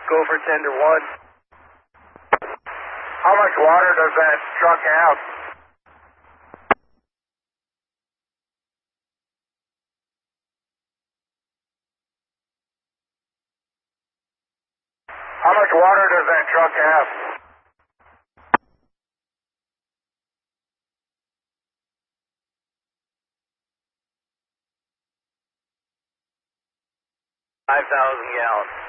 Go for tender 1. How much water does that truck have? How much water does that truck have? 5,000 gallons.